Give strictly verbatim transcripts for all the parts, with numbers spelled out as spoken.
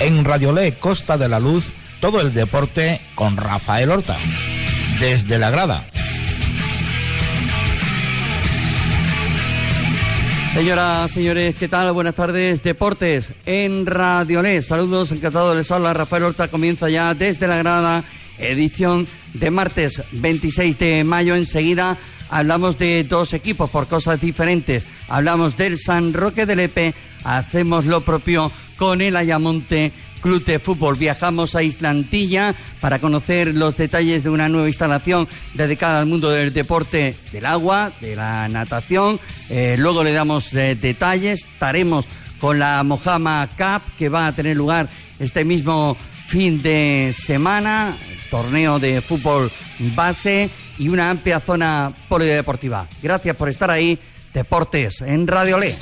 En Radiolé Costa de la Luz, todo el deporte con Rafael Horta. Desde la grada. Señoras, señores, ¿qué tal? Buenas tardes. Deportes en Radiolé. Saludos, encantado, les habla Rafael Horta. Comienza ya desde la grada, edición de martes veintiséis de mayo. Enseguida hablamos de dos equipos por cosas diferentes. Hablamos del San Roque de Lepe, hacemos lo propio con el Ayamonte Club de Fútbol. Viajamos a Isla Antilla para conocer los detalles de una nueva instalación dedicada al mundo del deporte del agua, de la natación. Eh, luego le damos eh, detalles. Estaremos con la Mojama Cup, que va a tener lugar este mismo fin de semana. Torneo de fútbol base y una amplia zona polideportiva. Gracias por estar ahí. Deportes en Radiolé.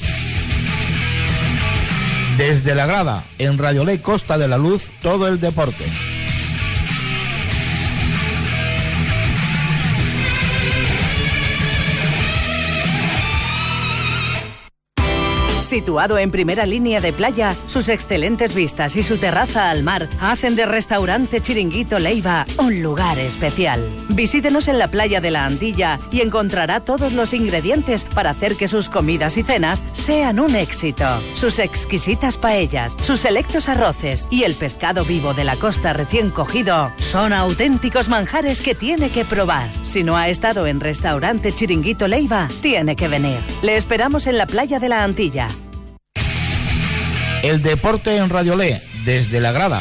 Desde la grada, en Radiolé Costa de la Luz, todo el deporte. Situado en primera línea de playa, sus excelentes vistas y su terraza al mar hacen de Restaurante Chiringuito Leiva un lugar especial. Visítenos en la playa de la Antilla y encontrará todos los ingredientes para hacer que sus comidas y cenas sean un éxito. Sus exquisitas paellas, sus selectos arroces y el pescado vivo de la costa recién cogido son auténticos manjares que tiene que probar. Si no ha estado en Restaurante Chiringuito Leiva, tiene que venir. Le esperamos en la playa de la Antilla. El deporte en Radiolé, desde la grada.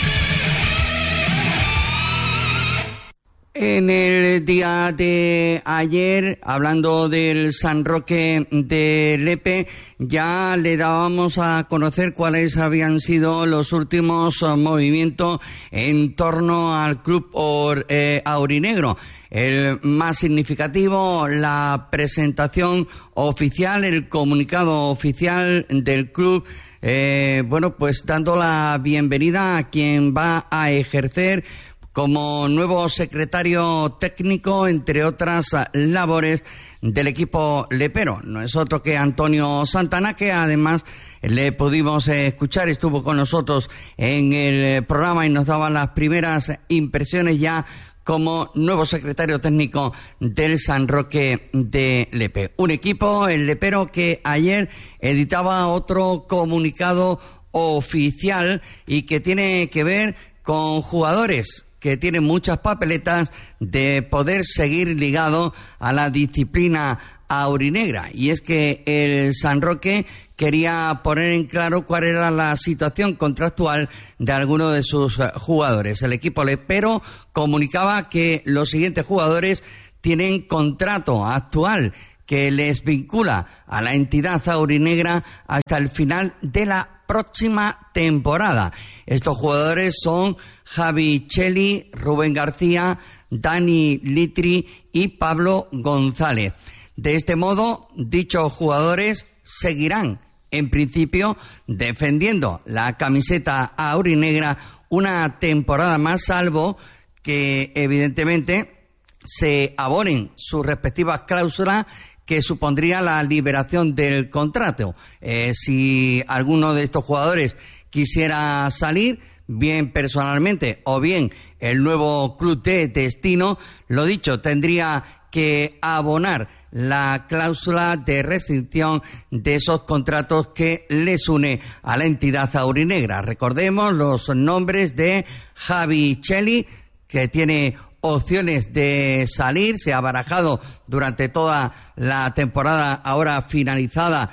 En el día de ayer, hablando del San Roque de Lepe, ya le dábamos a conocer cuáles habían sido los últimos movimientos en torno al club or, eh, aurinegro. El más significativo, la presentación oficial, el comunicado oficial del club, eh, bueno, pues dando la bienvenida a quien va a ejercer como nuevo secretario técnico, entre otras labores, del equipo lepero. No es otro que Antonio Santana, que además le pudimos escuchar, estuvo con nosotros en el programa y nos daba las primeras impresiones ya como nuevo secretario técnico del San Roque de Lepe. Un equipo, el lepero, que ayer editaba otro comunicado oficial y que tiene que ver con jugadores que tienen muchas papeletas de poder seguir ligado a la disciplina aurinegra. Y es que el San Roque quería poner en claro cuál era la situación contractual de algunos de sus jugadores. El equipo lepero comunicaba que los siguientes jugadores tienen contrato actual que les vincula a la entidad aurinegra hasta el final de la próxima temporada. Estos jugadores son Javi Cheli, Rubén García, Dani Litri y Pablo González. De este modo, dichos jugadores seguirán, en principio, defendiendo la camiseta aurinegra una temporada más, salvo que, evidentemente, se abonen sus respectivas cláusulas que supondría la liberación del contrato. Eh, si alguno de estos jugadores quisiera salir, bien personalmente o bien el nuevo club de destino, lo dicho, tendría que abonar la cláusula de rescisión de esos contratos que les une a la entidad aurinegra. Recordemos los nombres de Javi Cheli, que tiene opciones de salir, se ha barajado durante toda la temporada ahora finalizada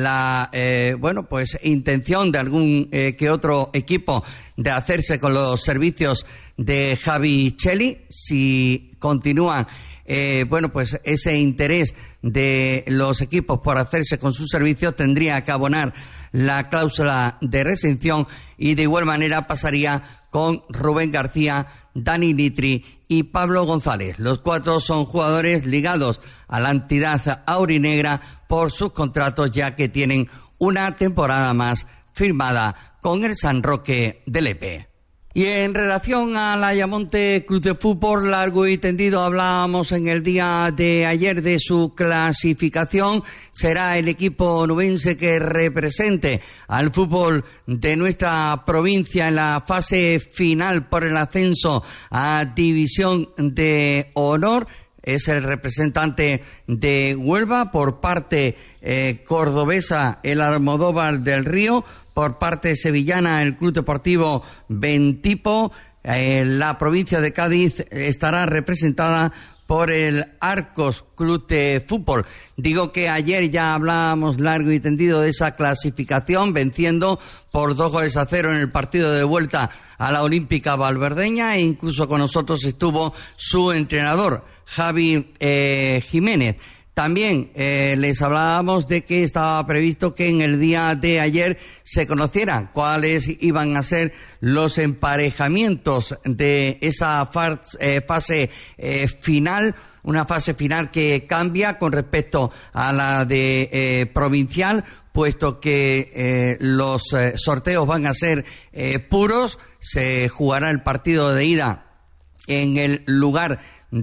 la eh, bueno pues intención de algún eh, que otro equipo de hacerse con los servicios de Javi Cheli. Si continúan eh, bueno pues ese interés de los equipos por hacerse con sus servicios, tendría que abonar la cláusula de rescisión y de igual manera pasaría con Rubén García, Dani Litri y Pablo González. Los cuatro son jugadores ligados a la entidad aurinegra por sus contratos, ya que tienen una temporada más firmada con el San Roque de Lepe. Y en relación al Ayamonte Club de Fútbol, largo y tendido, hablábamos en el día de ayer de su clasificación. Será el equipo onubense que represente al fútbol de nuestra provincia en la fase final por el ascenso a División de Honor. Es el representante de Huelva, por parte eh, cordobesa el Almodóvar del Río, por parte sevillana el Club Deportivo Bentipo. Eh, la provincia de Cádiz estará representada por el Arcos Club de Fútbol. Digo que ayer ya hablábamos largo y tendido de esa clasificación, venciendo por dos goles a cero en el partido de vuelta a la Olímpica Valverdeña, e incluso con nosotros estuvo su entrenador, Javi eh, Jiménez. También eh, les hablábamos de que estaba previsto que en el día de ayer se conocieran cuáles iban a ser los emparejamientos de esa fase, eh, fase eh, final, una fase final que cambia con respecto a la de eh, provincial, puesto que eh, los eh, sorteos van a ser eh, puros. Se jugará el partido de ida en el lugar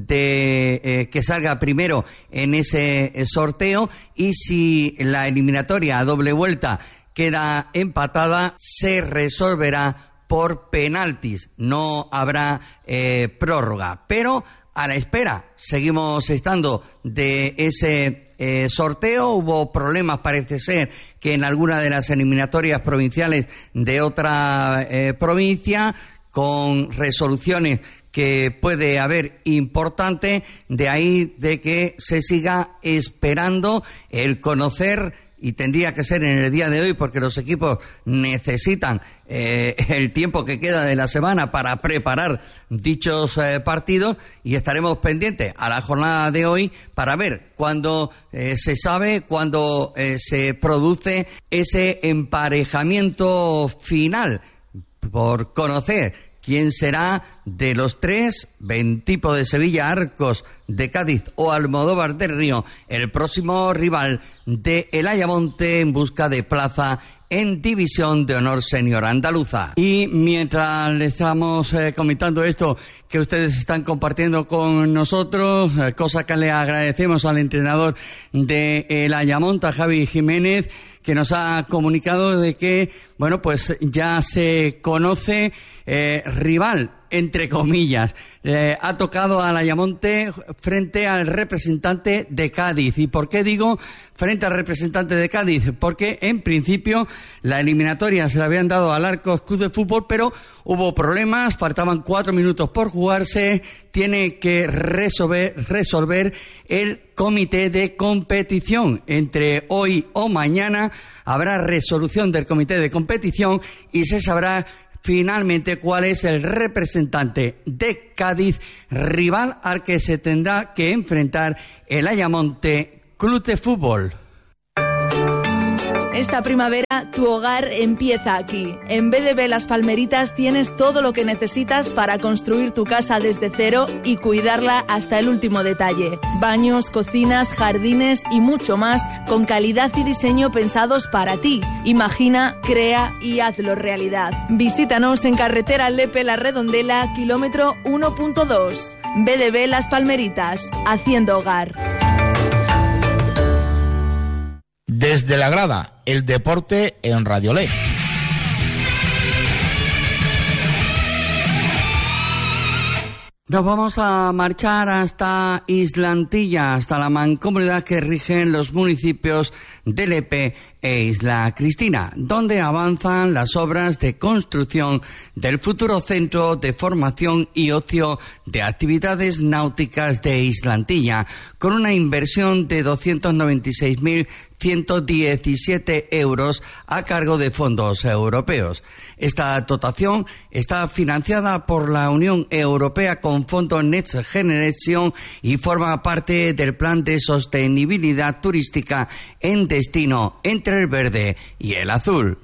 de eh, que salga primero en ese eh, sorteo, y si la eliminatoria a doble vuelta queda empatada, se resolverá por penaltis. No habrá eh, prórroga, pero a la espera seguimos estando de ese eh, sorteo. Hubo problemas, parece ser, que en alguna de las eliminatorias provinciales de otra eh, provincia, con resoluciones que puede haber importante, de ahí de que se siga esperando el conocer, y tendría que ser en el día de hoy porque los equipos necesitan eh, el tiempo que queda de la semana para preparar dichos eh, partidos, y estaremos pendientes a la jornada de hoy para ver cuándo eh, se sabe, cuándo eh, se produce ese emparejamiento final, por conocer quién será de los tres, Bentipo de Sevilla, Arcos de Cádiz o Almodóvar del Río, el próximo rival de el Ayamonte en busca de plaza en División de Honor Senior Andaluza. Y mientras le estamos eh, comentando esto que ustedes están compartiendo con nosotros, eh, cosa que le agradecemos al entrenador de el Ayamonte, Javi Jiménez, que nos ha comunicado de que, bueno, pues ya se conoce eh, rival, entre comillas. Eh, ha tocado al Ayamonte frente al representante de Cádiz. ¿Y por qué digo frente al representante de Cádiz? Porque en principio la eliminatoria se la habían dado al Arcos Club de Fútbol, pero hubo problemas, faltaban cuatro minutos por jugarse, tiene que resolver, resolver el comité de competición. Entre hoy o mañana habrá resolución del comité de competición y se sabrá finalmente cuál es el representante de Cádiz, rival al que se tendrá que enfrentar el Ayamonte Club de Fútbol. Esta primavera tu hogar empieza aquí. En B D B Las Palmeritas tienes todo lo que necesitas para construir tu casa desde cero y cuidarla hasta el último detalle. Baños, cocinas, jardines y mucho más, con calidad y diseño pensados para ti. Imagina, crea y hazlo realidad. Visítanos en carretera Lepe La Redondela, kilómetro uno punto dos. B D B Las Palmeritas, haciendo hogar. Desde la grada, el deporte en Radio Ley. Nos vamos a marchar hasta Islantilla, hasta la mancomunidad que rigen los municipios de Lepe e Isla Cristina, donde avanzan las obras de construcción del futuro centro de formación y ocio de actividades náuticas de Islantilla, con una inversión de doscientos noventa y seis mil ciento diecisiete euros a cargo de fondos europeos. Esta dotación está financiada por la Unión Europea con fondos Next Generation y forma parte del Plan de Sostenibilidad Turística en Destino entre el verde y el azul.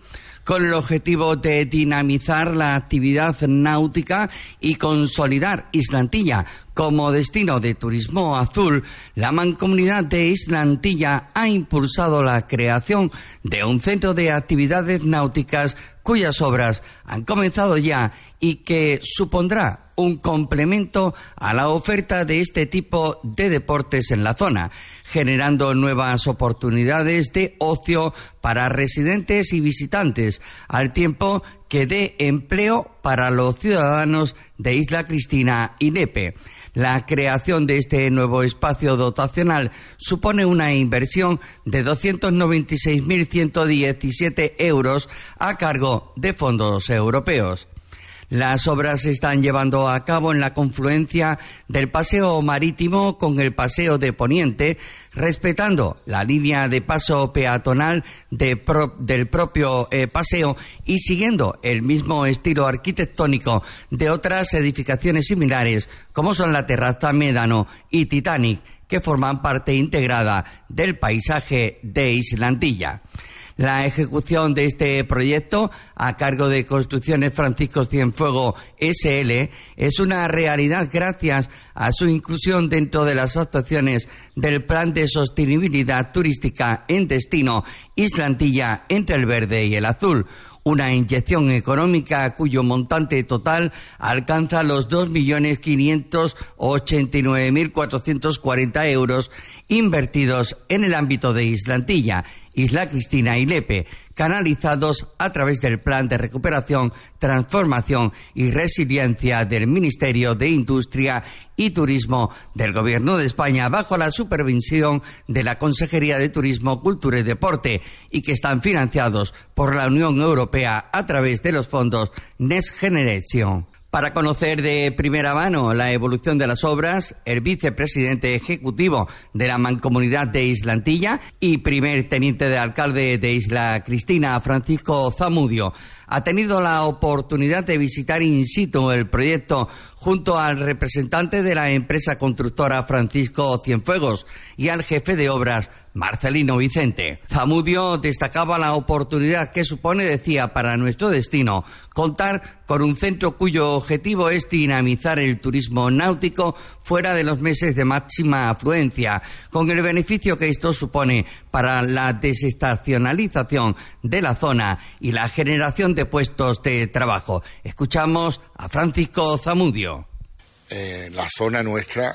con el objetivo de dinamizar la actividad náutica y consolidar Islantilla como destino de turismo azul. La Mancomunidad de Islantilla ha impulsado la creación de un centro de actividades náuticas cuyas obras han comenzado ya y que supondrá un complemento a la oferta de este tipo de deportes en la zona, generando nuevas oportunidades de ocio para residentes y visitantes, al tiempo que dé empleo para los ciudadanos de Isla Cristina y Lepe. La creación de este nuevo espacio dotacional supone una inversión de doscientos noventa y seis mil ciento diecisiete euros a cargo de fondos europeos. Las obras se están llevando a cabo en la confluencia del paseo marítimo con el paseo de Poniente, respetando la línea de paso peatonal de pro, del propio eh, paseo y siguiendo el mismo estilo arquitectónico de otras edificaciones similares, como son la Terraza Médano y Titanic, que forman parte integrada del paisaje de Islantilla. La ejecución de este proyecto, a cargo de Construcciones Francisco Cienfuegos ese ele, es una realidad gracias a su inclusión dentro de las actuaciones del Plan de Sostenibilidad Turística en Destino Islantilla entre el verde y el azul, una inyección económica cuyo montante total alcanza los dos millones quinientos ochenta y nueve mil cuatrocientos cuarenta euros invertidos en el ámbito de Islantilla, Isla Cristina y Lepe, canalizados a través del Plan de Recuperación, Transformación y Resiliencia del Ministerio de Industria y Turismo del Gobierno de España, bajo la supervisión de la Consejería de Turismo, Cultura y Deporte, y que están financiados por la Unión Europea a través de los fondos Next Generation. Para conocer de primera mano la evolución de las obras, el vicepresidente ejecutivo de la Mancomunidad de Islantilla y primer teniente de alcalde de Isla Cristina, Francisco Zamudio, ha tenido la oportunidad de visitar in situ el proyecto junto al representante de la empresa constructora Francisco Cienfuegos y al jefe de obras Marcelino Vicente. Zamudio destacaba la oportunidad que supone, decía, para nuestro destino contar con un centro cuyo objetivo es dinamizar el turismo náutico fuera de los meses de máxima afluencia, con el beneficio que esto supone para la desestacionalización de la zona y la generación de puestos de trabajo. Escuchamos a Francisco Zamudio. Eh, la zona nuestra,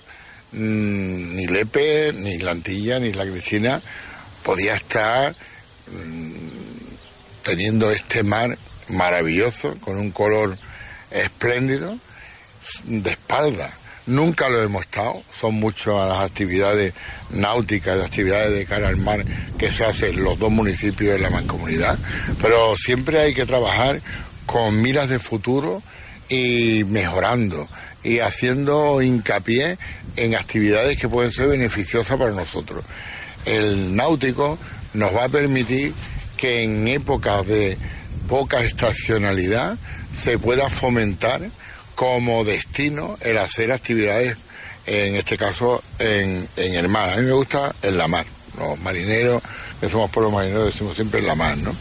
mmm, ni Lepe, ni Islantilla, ni Isla Cristina podía estar mmm, teniendo este mar maravilloso, con un color espléndido, de espalda. Nunca lo hemos estado, son muchas las actividades náuticas, las actividades de cara al mar que se hacen en los dos municipios de la Mancomunidad, pero siempre hay que trabajar con miras de futuro y mejorando y haciendo hincapié en actividades que pueden ser beneficiosas para nosotros. El náutico nos va a permitir que en épocas de poca estacionalidad se pueda fomentar como destino el hacer actividades, en este caso en, en el mar. A mí me gusta en la mar. Los marineros, que somos pueblos marineros, decimos siempre en la mar, ¿no?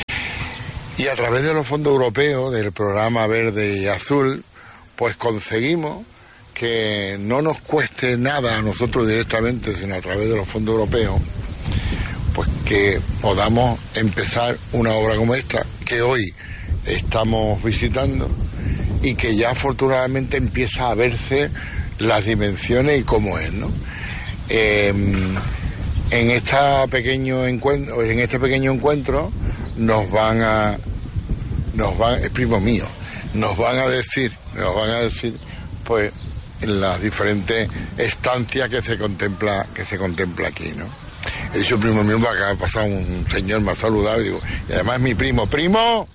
Y a través de los fondos europeos, del programa Verde y Azul, pues conseguimos que no nos cueste nada a nosotros directamente, sino a través de los fondos europeos, pues que podamos empezar una obra como esta, que hoy estamos visitando y que ya afortunadamente empieza a verse las dimensiones y cómo es, ¿no? Eh, en esta pequeño encuentro, en este pequeño encuentro nos van a, nos van, es primo mío, nos van a decir, nos van a decir, pues, en las diferentes estancias que se contempla, que se contempla aquí, ¿no? He dicho primo mío, porque acá ha pasado un señor, me ha saludado y digo, y además es mi primo, primo,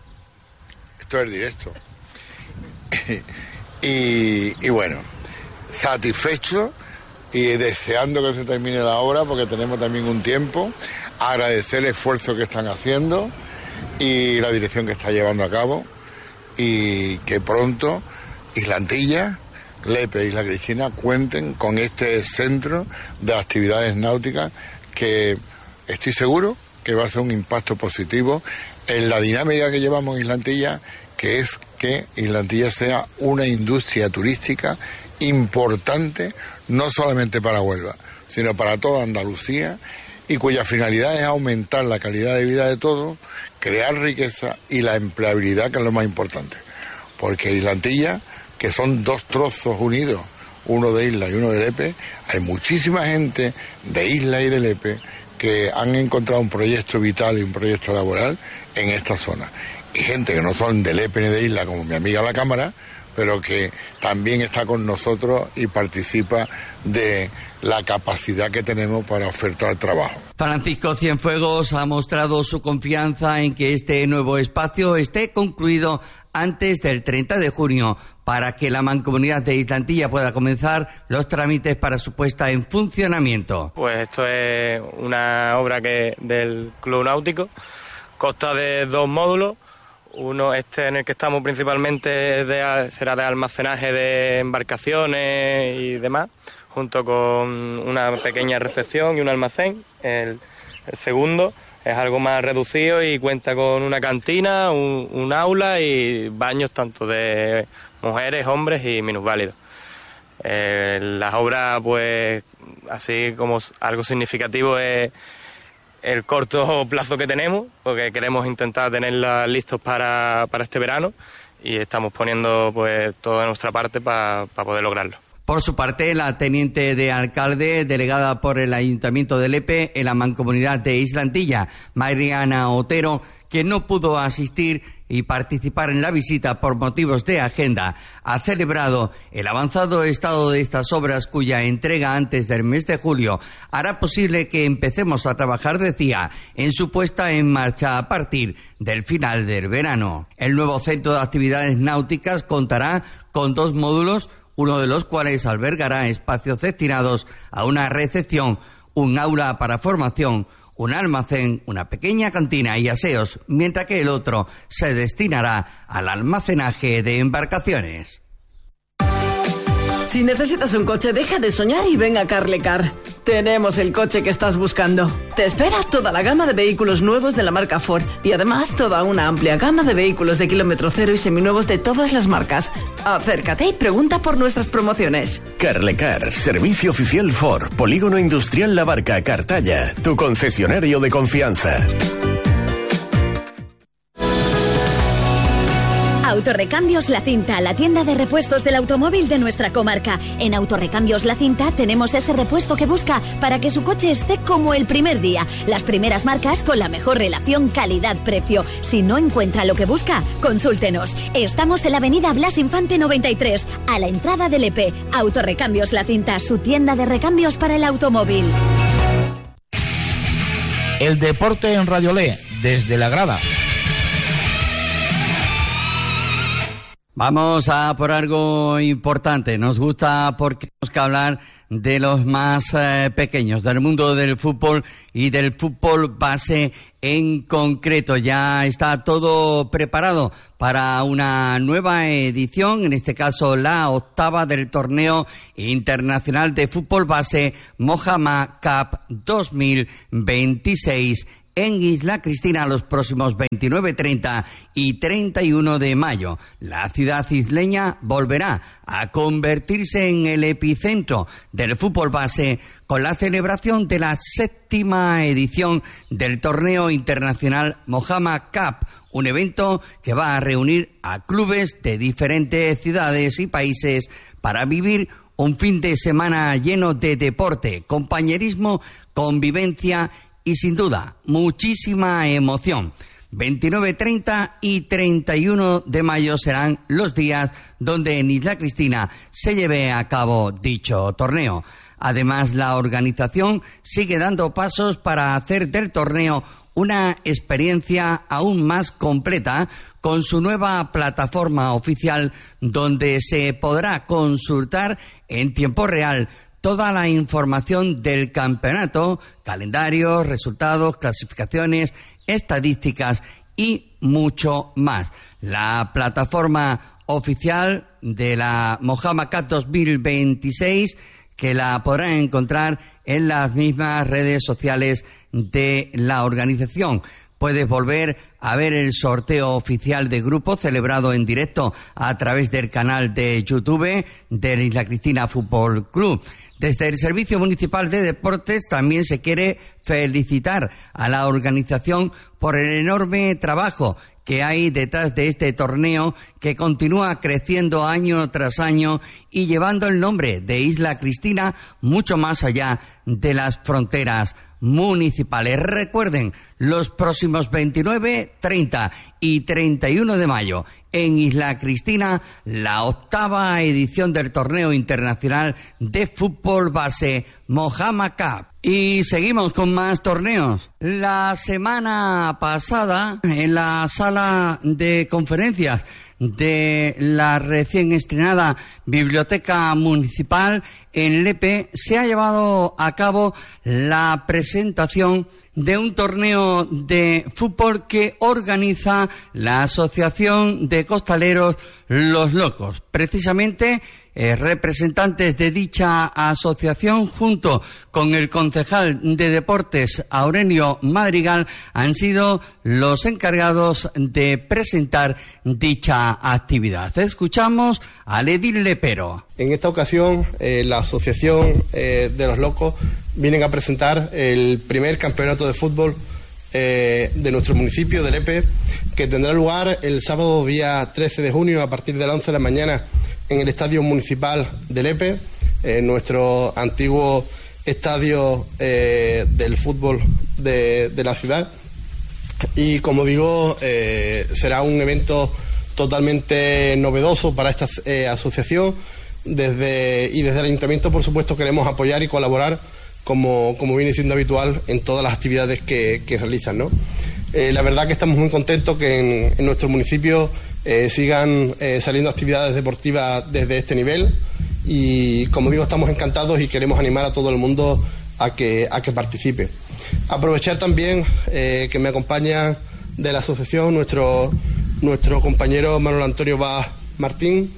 esto es directo. y, y bueno, satisfecho y deseando que se termine la obra, porque tenemos también un tiempo, agradecer el esfuerzo que están haciendo y la dirección que está llevando a cabo, y que pronto Islantilla, Lepe y Isla Cristina cuenten con este centro de actividades náuticas que estoy seguro que va a ser un impacto positivo en la dinámica que llevamos en Islantilla, que es que Islantilla sea una industria turística importante, no solamente para Huelva, sino para toda Andalucía, y cuya finalidad es aumentar la calidad de vida de todos, crear riqueza y la empleabilidad, que es lo más importante. Porque Islantilla, que son dos trozos unidos, uno de Isla y uno de Lepe, hay muchísima gente de Isla y de Lepe que han encontrado un proyecto vital y un proyecto laboral en esta zona. Y gente que no son de Lepe ni de Isla, como mi amiga la Cámara, pero que también está con nosotros y participa de la capacidad que tenemos para ofertar trabajo. Francisco Cienfuegos ha mostrado su confianza en que este nuevo espacio esté concluido antes del treinta de junio para que la Mancomunidad de Islantilla pueda comenzar los trámites para su puesta en funcionamiento. Pues esto es una obra que del Club Náutico, consta de dos módulos. Uno, este en el que estamos principalmente, de, será de almacenaje de embarcaciones y demás, junto con una pequeña recepción y un almacén. El, el segundo es algo más reducido y cuenta con una cantina, un, un aula y baños tanto de mujeres, hombres y minusválidos. Eh, las obras, pues, así como algo significativo es el corto plazo que tenemos, porque queremos intentar tenerlas listos para, para este verano y estamos poniendo pues toda nuestra parte para pa poder lograrlo. Por su parte, la teniente de alcalde, delegada por el Ayuntamiento de Lepe en la Mancomunidad de Islantilla, Mariana Otero, que no pudo asistir y participar en la visita por motivos de agenda, ha celebrado el avanzado estado de estas obras, cuya entrega antes del mes de julio hará posible que empecemos a trabajar, decía, en su puesta en marcha a partir del final del verano. El nuevo centro de actividades náuticas contará con dos módulos, uno de los cuales albergará espacios destinados a una recepción, un aula para formación, un almacén, una pequeña cantina y aseos, mientras que el otro se destinará al almacenaje de embarcaciones. Si necesitas un coche, deja de soñar y ven a Carlecar. Tenemos el coche que estás buscando. Te espera toda la gama de vehículos nuevos de la marca Ford y además toda una amplia gama de vehículos de kilómetro cero y seminuevos de todas las marcas. Acércate y pregunta por nuestras promociones. Carlecar, servicio oficial Ford, Polígono Industrial La Barca, Cartaya, tu concesionario de confianza. Autorrecambios La Cinta, la tienda de repuestos del automóvil de nuestra comarca. En Autorrecambios La Cinta tenemos ese repuesto que busca para que su coche esté como el primer día. Las primeras marcas con la mejor relación calidad-precio. Si no encuentra lo que busca, consúltenos. Estamos en la avenida Blas Infante noventa y tres, a la entrada del E P. Autorrecambios La Cinta, su tienda de recambios para el automóvil. El deporte en Radio Le, desde la grada. Vamos a por algo importante. Nos gusta porque tenemos que hablar de los más eh, pequeños, del mundo del fútbol y del fútbol base en concreto. Ya está todo preparado para una nueva edición, en este caso la octava del torneo internacional de fútbol base Mojama Cup dos mil veintiséis. En Isla Cristina los próximos veintinueve, treinta y treinta y uno de mayo. La ciudad isleña volverá a convertirse en el epicentro del fútbol base con la celebración de la séptima edición del torneo internacional Mojama Cup, un evento que va a reunir a clubes de diferentes ciudades y países para vivir un fin de semana lleno de deporte, compañerismo, convivencia y sin duda, muchísima emoción. veintinueve, treinta y treinta y uno de mayo serán los días donde en Isla Cristina se lleve a cabo dicho torneo. Además, la organización sigue dando pasos para hacer del torneo una experiencia aún más completa con su nueva plataforma oficial donde se podrá consultar en tiempo real toda la información del campeonato, calendarios, resultados, clasificaciones, estadísticas y mucho más. La plataforma oficial de la Mojama Cup dos mil veintiséis, que la podrán encontrar en las mismas redes sociales de la organización. puedes volver a ver el sorteo oficial de grupo celebrado en directo a través del canal de YouTube del Isla Cristina Fútbol Club. Desde el Servicio Municipal de Deportes también se quiere felicitar a la organización por el enorme trabajo que hay detrás de este torneo, que continúa creciendo año tras año y llevando el nombre de Isla Cristina mucho más allá de las fronteras municipales. Recuerden, los próximos veintinueve, treinta y treinta y uno de mayo en Isla Cristina, la octava edición del torneo internacional de fútbol base Mojama Cup. Y seguimos con más torneos. La semana pasada, en la sala de conferencias de la recién estrenada Biblioteca Municipal en Lepe, se ha llevado a cabo la presentación de un torneo de fútbol que organiza la Asociación de Costaleros Los Locos. Precisamente, eh, representantes de dicha asociación, junto con el concejal de Deportes, Aurelio Madrigal, han sido los encargados de presentar dicha actividad. Escuchamos al edil lepero. En esta ocasión, eh, la Asociación eh, de los Locos vienen a presentar el primer campeonato de fútbol eh, de nuestro municipio de Lepe, que tendrá lugar el sábado día trece de junio a partir de las once de la mañana en el Estadio Municipal de Lepe, eh, nuestro antiguo estadio eh, del fútbol de, de la ciudad. Y como digo, eh, será un evento totalmente novedoso para esta eh, asociación. Desde, y desde el Ayuntamiento, por supuesto, queremos apoyar y colaborar como, como viene siendo habitual en todas las actividades que, que realizan, ¿no? Eh, la verdad que estamos muy contentos que en, en nuestro municipio eh, sigan eh, saliendo actividades deportivas desde este nivel y, como digo, estamos encantados y queremos animar a todo el mundo a que, a que participe. Aprovechar también eh, que me acompaña de la asociación nuestro, nuestro compañero Manuel Antonio Vaz Martín,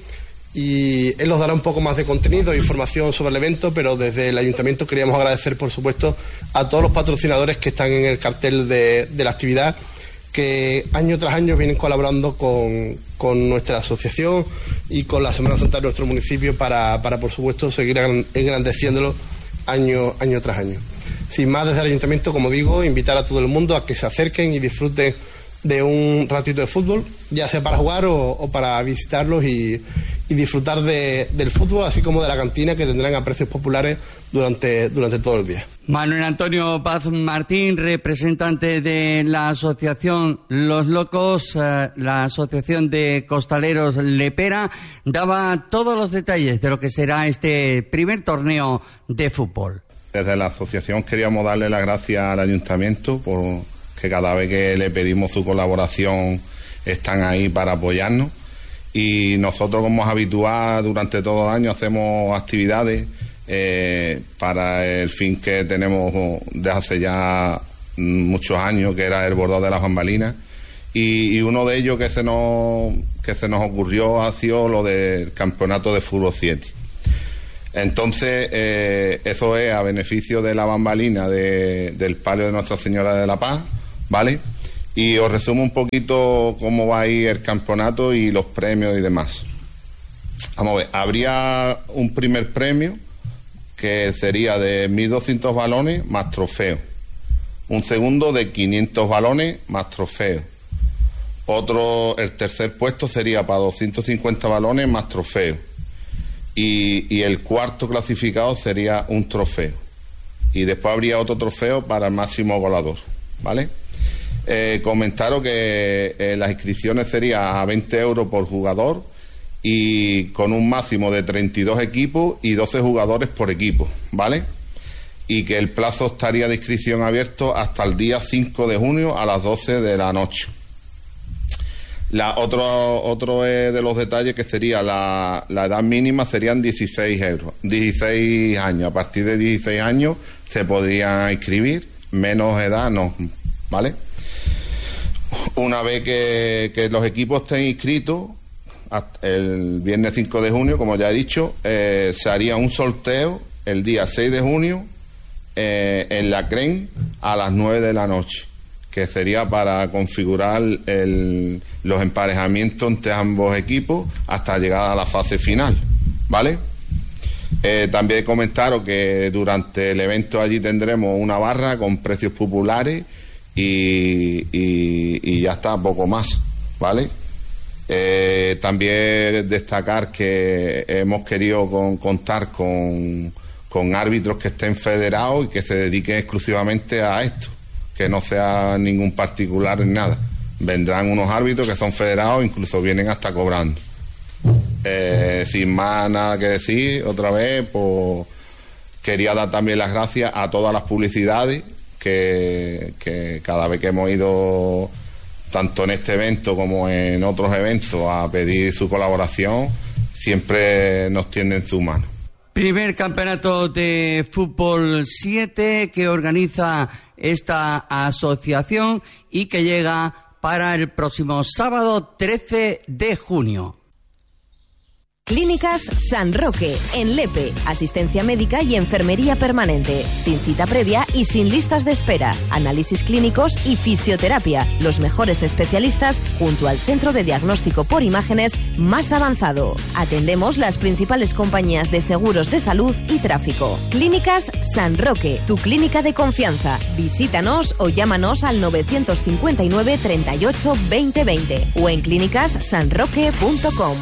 y él nos dará un poco más de contenido e información sobre el evento, pero desde el Ayuntamiento queríamos agradecer, por supuesto, a todos los patrocinadores que están en el cartel de, de la actividad, que año tras año vienen colaborando con, con nuestra asociación y con la Semana Santa de nuestro municipio para, para por supuesto, seguir engrandeciéndolo año, año tras año. Sin más, desde el Ayuntamiento, como digo, invitar a todo el mundo a que se acerquen y disfruten de un ratito de fútbol, ya sea para jugar o, o para visitarlos y, y disfrutar de, del fútbol, así como de la cantina, que tendrán a precios populares durante, durante todo el día. Manuel Antonio Vaz Martín, representante de la asociación Los Locos, eh, la asociación de costaleros Lepera, daba todos los detalles de lo que será este primer torneo de fútbol. Desde la asociación queríamos darle las gracias al Ayuntamiento por que cada vez que le pedimos su colaboración están ahí para apoyarnos, y nosotros, como es habitual, durante todo el año hacemos actividades eh, para el fin que tenemos desde hace ya muchos años, que era el bordado de las bambalinas, y, y uno de ellos que se nos que se nos ocurrió ha sido lo del campeonato de fútbol siete. Entonces, eh, eso es a beneficio de la bambalina de, del palio de Nuestra Señora de la Paz, ¿vale? Y os resumo un poquito cómo va a ir el campeonato y los premios y demás. Vamos a ver, habría un primer premio que sería de mil doscientos balones más trofeo. Un segundo de quinientos balones más trofeo. Otro, el tercer puesto sería para doscientos cincuenta balones más trofeo. Y, y el cuarto clasificado sería un trofeo. Y después habría otro trofeo para el máximo goleador, ¿vale? Eh, comentaros que eh, las inscripciones serían a veinte euros por jugador y con un máximo de treinta y dos equipos y doce jugadores por equipo, ¿vale? Y que el plazo estaría de inscripción abierto hasta el día cinco de junio a las doce de la noche. La, otro otro eh, de los detalles que sería la, la edad mínima serían dieciséis euros, dieciséis años. A partir de dieciséis años se podría inscribir, menos edad no, ¿vale? Una vez que, que los equipos estén inscritos, el viernes cinco de junio, como ya he dicho, eh, se haría un sorteo el día seis de junio eh, en la C R E N a las nueve de la noche. que sería para configurar el, los emparejamientos entre ambos equipos hasta llegar a la fase final, ¿vale? Eh, también comentaros que durante el evento allí tendremos una barra con precios populares y, y, y ya está, poco más, ¿vale? Eh, también destacar que hemos querido con, contar con, con árbitros que estén federados y que se dediquen exclusivamente a esto, que no sea ningún particular en nada. Vendrán unos árbitros que son federados, incluso vienen hasta cobrando. Eh, sin más nada que decir, otra vez, pues quería dar también las gracias a todas las publicidades que, que cada vez que hemos ido, tanto en este evento como en otros eventos, a pedir su colaboración, siempre nos tienden su mano. Primer campeonato de fútbol siete que organiza esta asociación y que llega para el próximo sábado trece de junio. Clínicas San Roque, en Lepe. Asistencia médica y enfermería permanente. Sin cita previa y sin listas de espera. Análisis clínicos y fisioterapia. Los mejores especialistas junto al centro de diagnóstico por imágenes más avanzado. Atendemos las principales compañías de seguros de salud y tráfico. Clínicas San Roque, tu clínica de confianza. Visítanos o llámanos al novecientos cincuenta y nueve treinta y ocho veinte veinte o en clínicas san roque punto com.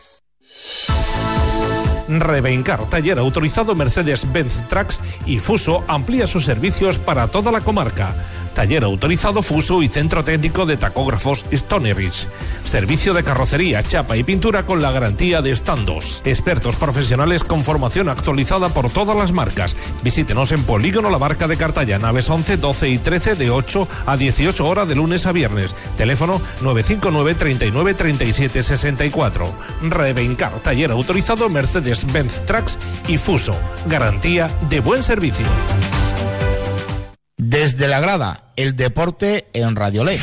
Rebencar, taller autorizado Mercedes-Benz Trucks y Fuso amplía sus servicios para toda la comarca. Taller autorizado Fuso y Centro Técnico de Tacógrafos Stony Ridge. Servicio de carrocería, chapa y pintura con la garantía de Standos. Expertos profesionales con formación actualizada por todas las marcas. Visítenos en Polígono La Barca de Cartaya, naves once, doce y trece de ocho a dieciocho horas de lunes a viernes. Teléfono nueve cinco nueve treinta y nueve treinta y siete sesenta y cuatro. Rebencar, taller autorizado Mercedes-Benz Trucks y Fuso. Garantía de buen servicio. Desde la grada, el deporte en Radio Ley.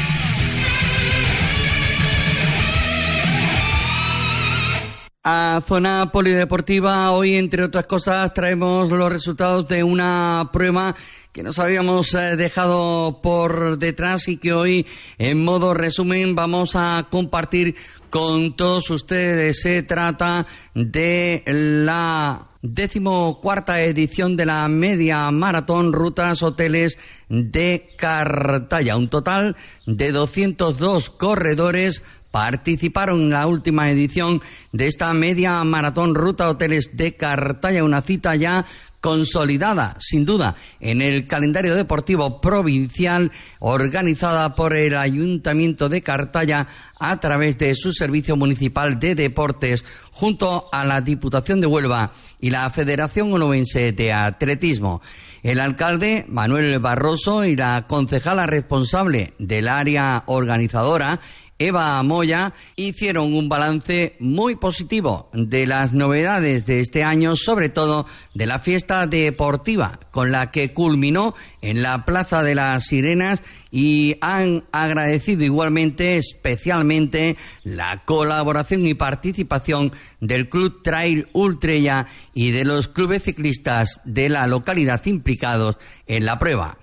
A Zona Polideportiva, hoy, entre otras cosas, traemos los resultados de una prueba que nos habíamos dejado por detrás y que hoy, en modo resumen, vamos a compartir con todos ustedes. Se trata de la decimocuarta edición de la media maratón Rutas Hoteles de Cartaya. Un total de doscientos dos corredores participaron en la última edición de esta media maratón Ruta Hoteles de Cartaya, una cita ya consolidada, sin duda, en el calendario deportivo provincial, organizada por el Ayuntamiento de Cartaya a través de su Servicio Municipal de Deportes, junto a la Diputación de Huelva y la Federación Onubense de Atletismo. El alcalde, Manuel Barroso, y la concejala responsable del área organizadora, Eva Moya, hicieron un balance muy positivo de las novedades de este año, sobre todo de la fiesta deportiva con la que culminó en la Plaza de las Sirenas, y han agradecido igualmente, especialmente, la colaboración y participación del Club Trail Ultrella y de los clubes ciclistas de la localidad implicados en la prueba.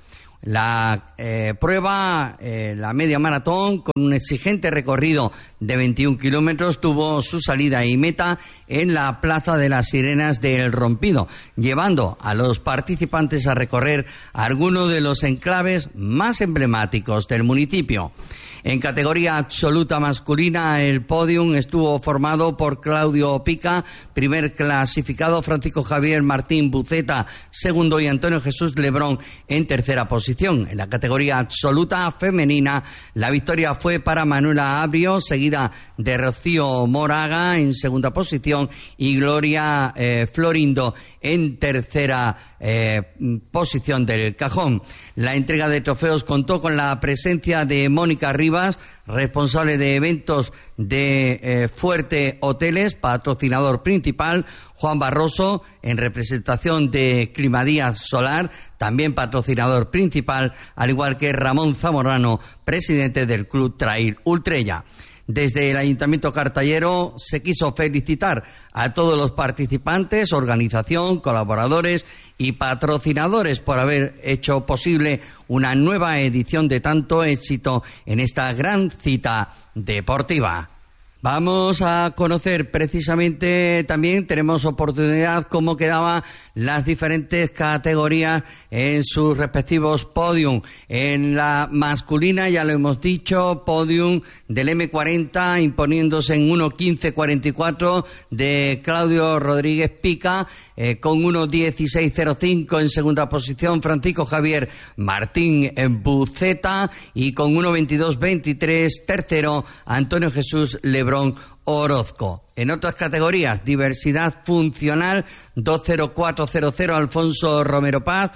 La eh, prueba, eh, la media maratón, con un exigente recorrido de veintiún kilómetros, tuvo su salida y meta en la Plaza de las Sirenas del Rompido, llevando a los participantes a recorrer algunos de los enclaves más emblemáticos del municipio. En categoría absoluta masculina, el podium estuvo formado por Claudio Pica, primer clasificado, Francisco Javier Martín Buceta, segundo, y Antonio Jesús Lebrón en tercera posición. En la categoría absoluta femenina, la victoria fue para Manuela Abrio, seguida de Rocío Moraga en segunda posición y Gloria eh, Florindo en tercera eh, posición del cajón. La entrega de trofeos contó con la presencia de Mónica Rivas, responsable de eventos de eh, Fuerte Hoteles, patrocinador principal, Juan Barroso, en representación de Climadías Solar, también patrocinador principal, al igual que Ramón Zamorano, presidente del Club Trail Ultrella. Desde el Ayuntamiento cartallero se quiso felicitar a todos los participantes, organización, colaboradores y patrocinadores por haber hecho posible una nueva edición de tanto éxito en esta gran cita deportiva. Vamos a conocer precisamente también, tenemos oportunidad, cómo quedaban las diferentes categorías en sus respectivos podium. En la masculina, ya lo hemos dicho, podium del eme cuarenta imponiéndose en uno quince cuarenta y cuatro de Claudio Rodríguez Pica, eh, con uno dieciséis cero cinco en segunda posición Francisco Javier Martín Buceta y con uno veintidós veintitrés tercero Antonio Jesús Lebrón Orozco. En otras categorías, diversidad funcional, dos cero cuatro cero cero Alfonso Romero Paz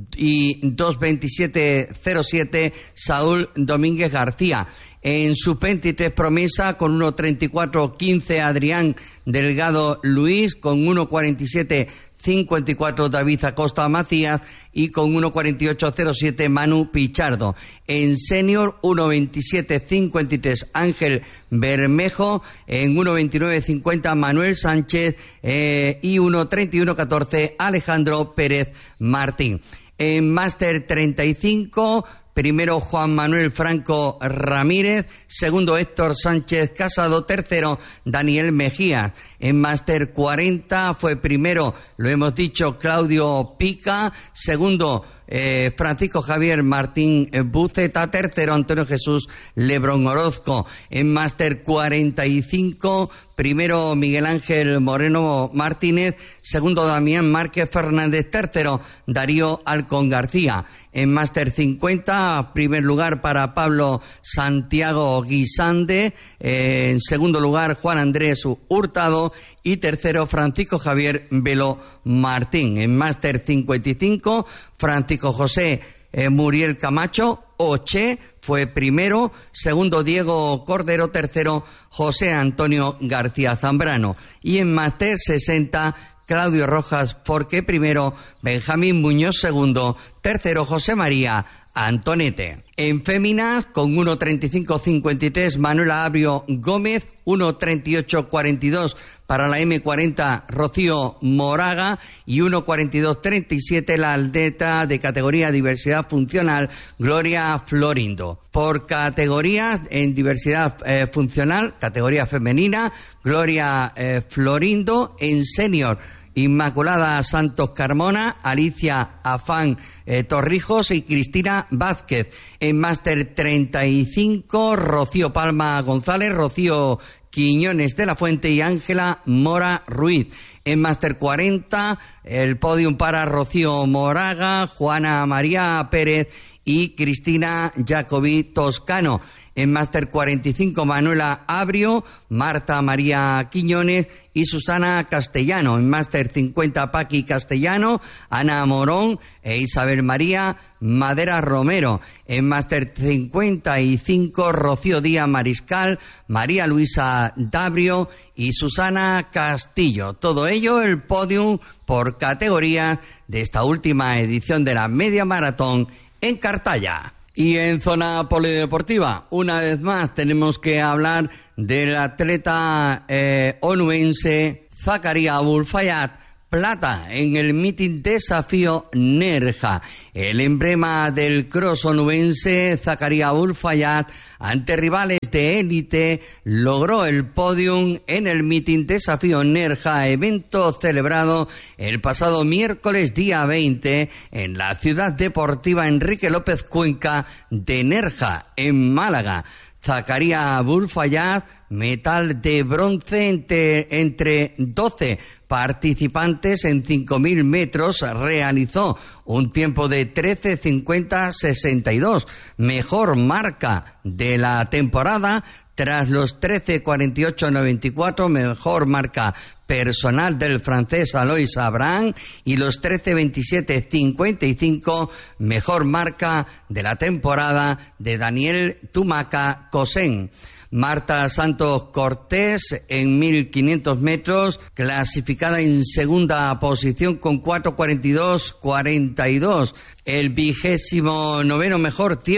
y dos veintisiete cero siete Saúl Domínguez García. En sub veintitrés promesa con uno treinta y cuatro quince Adrián Delgado Luis, con uno cuarenta y siete cincuenta y cuatro David Acosta Macías y con uno cuarenta y ocho cero siete Manu Pichardo. En senior, uno veintisiete cincuenta y tres Ángel Bermejo, en uno veintinueve cincuenta Manuel Sánchez eh, y uno treinta y uno catorce Alejandro Pérez Martín. En máster treinta y cinco, primero Juan Manuel Franco Ramírez, segundo Héctor Sánchez Casado, tercero Daniel Mejía. En máster cuarenta fue primero, lo hemos dicho, Claudio Pica, segundo eh, Francisco Javier Martín Buceta, tercero Antonio Jesús Lebrón Orozco. En máster cuarenta y cinco, primero Miguel Ángel Moreno Martínez, segundo Damián Márquez Fernández, tercero Darío Alcón García. En máster cincuenta, primer lugar para Pablo Santiago Guisande, eh, en segundo lugar Juan Andrés Hurtado y tercero Francisco Javier Velo Martín. En máster cincuenta y cinco, Francisco José eh, Muriel Camacho Oche fue primero, segundo Diego Cordero, tercero José Antonio García Zambrano. Y en máster sesenta, Claudio Rojas Forqué primero, Benjamín Muñoz segundo, tercero José María Antonete. En féminas, con uno treinta y cinco cincuenta y tres Manuela Abrio Gómez, uno treinta y ocho cuarenta y dos para la eme cuarenta Rocío Moraga y uno cuarenta y dos treinta y siete la atleta de categoría diversidad funcional Gloria Florindo. Por categorías en diversidad eh, funcional, categoría femenina, Gloria eh, Florindo. En senior, Inmaculada Santos Carmona, Alicia Afán eh, Torrijos y Cristina Vázquez. En máster treinta y cinco, Rocío Palma González, Rocío Quiñones de la Fuente y Ángela Mora Ruiz. En máster cuarenta, el podium para Rocío Moraga, Juana María Pérez y Cristina Jacobi Toscano. En máster cuarenta y cinco, Manuela Abrio, Marta María Quiñones y Susana Castellano. En máster cincuenta, Paqui Castellano, Ana Morón e Isabel María Madera Romero. En máster cincuenta y cinco, Rocío Díaz Mariscal, María Luisa Dabrio y Susana Castillo. Todo ello el podium por categoría de esta última edición de la media maratón en Cartaya. Y en zona polideportiva, una vez más, tenemos que hablar del atleta eh, onubense Zakaria Abulfayat, plata en el mítin Desafío Nerja. El emblema del cross onubense, Zakaria Abulfayat, ante rivales de élite, logró el podium en el mítin Desafío Nerja, evento celebrado el pasado miércoles día veinte en la ciudad deportiva Enrique López Cuenca de Nerja, en Málaga. Zakaria Abulfayat, metal de bronce entre, entre doce participantes en cinco mil metros, realizó un tiempo de trece cincuenta sesenta y dos, mejor marca de la temporada, tras los trece cuarenta y ocho noventa y cuatro, mejor marca personal del francés Alois Abraham, y los trece veintisiete cincuenta y cinco, mejor marca de la temporada de Daniel Tumaca Cosén. Marta Santos Cortés en mil quinientos metros, clasificada en segunda posición con cuatro cuarenta y dos cuarenta y dos. El vigésimo noveno mejor tiempo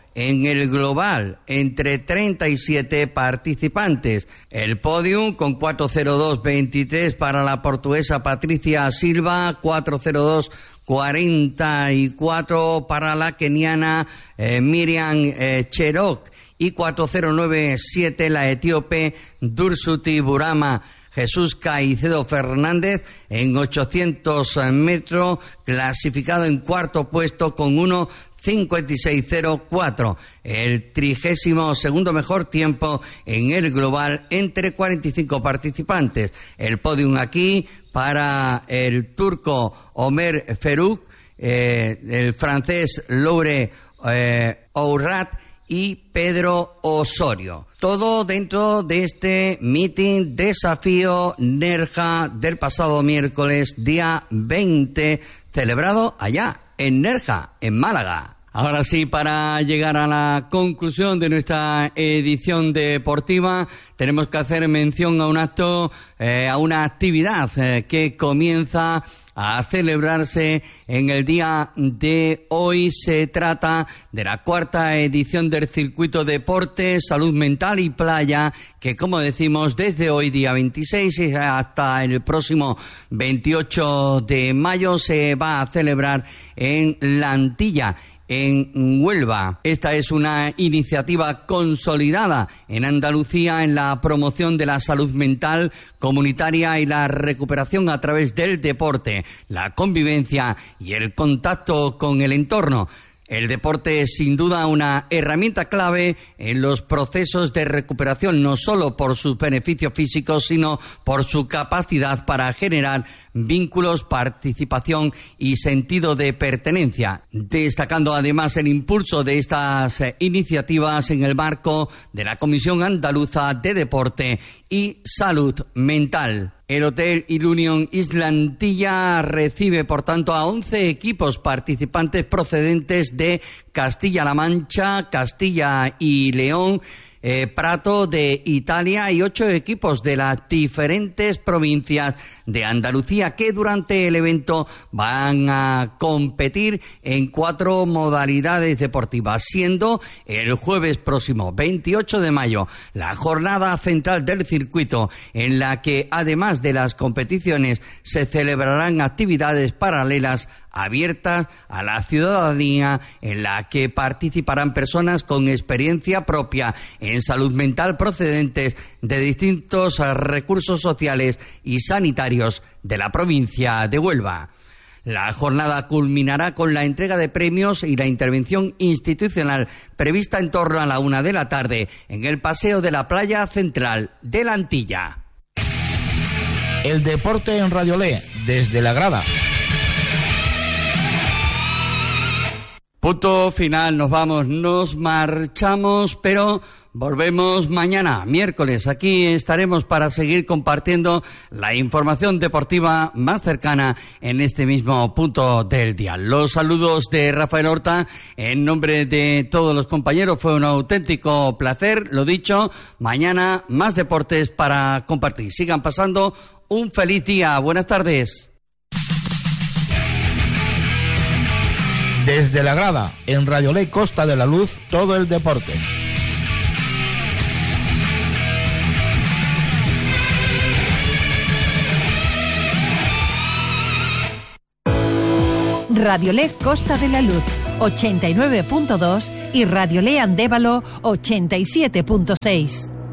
en el global entre treinta y siete participantes. El podium con cuatro cero dos veintitrés para la portuguesa Patricia Silva, cuatro cero dos cuarenta y cuatro para la keniana eh, Miriam eh, Cherok y cuatro cero nueve siete la etíope Dursuti Burama. Jesús Caicedo Fernández en ochocientos metros, clasificado en cuarto puesto con uno cincuenta y seis cero cuatro, el trigésimo segundo mejor tiempo en el global entre cuarenta y cinco participantes. El podium aquí para el turco Omer Feruk, eh, el francés Laure eh, Ourat y Pedro Osorio. Todo dentro de este meeting desafío Nerja del pasado miércoles, día veinte, celebrado allá en Nerja, en Málaga. Ahora sí, para llegar a la conclusión de nuestra edición deportiva, tenemos que hacer mención a un acto, eh, a una actividad eh, que comienza a celebrarse en el día de hoy. Se trata de la cuarta edición del Circuito Deporte, Salud Mental y Playa, que, como decimos, desde hoy, día veintiséis, hasta el próximo veintiocho de mayo, se va a celebrar en La Antilla, en Huelva. Esta es una iniciativa consolidada en Andalucía en la promoción de la salud mental comunitaria y la recuperación a través del deporte, la convivencia y el contacto con el entorno. El deporte es sin duda una herramienta clave en los procesos de recuperación, no solo por sus beneficios físicos, sino por su capacidad para generar vínculos, participación y sentido de pertenencia, destacando además el impulso de estas eh, iniciativas en el marco de la Comisión Andaluza de Deporte y Salud Mental. El Hotel Ilunion Isla Antilla recibe, por tanto, a once equipos participantes procedentes de Castilla-La Mancha, Castilla y León, Eh, Prato de Italia y ocho equipos de las diferentes provincias de Andalucía que durante el evento van a competir en cuatro modalidades deportivas, siendo el jueves próximo, veintiocho de mayo, la jornada central del circuito, en la que además de las competiciones se celebrarán actividades paralelas abiertas a la ciudadanía, en la que participarán personas con experiencia propia en salud mental procedentes de distintos recursos sociales y sanitarios de la provincia de Huelva. La jornada culminará con la entrega de premios y la intervención institucional prevista en torno a la una de la tarde en el Paseo de la Playa Central de la Antilla. El deporte en Radiolé, desde la grada. Punto final, nos vamos, nos marchamos, pero volvemos mañana, miércoles. Aquí estaremos para seguir compartiendo la información deportiva más cercana en este mismo punto del día. Los saludos de Rafael Horta, en nombre de todos los compañeros, fue un auténtico placer. Lo dicho, mañana más deportes para compartir. Sigan pasando un feliz día. Buenas tardes. Desde la grada, en Radiolé Costa de la Luz, todo el deporte. Radiolé Costa de la Luz, ochenta y nueve punto dos y Radiolé Andévalo, ochenta y siete punto seis.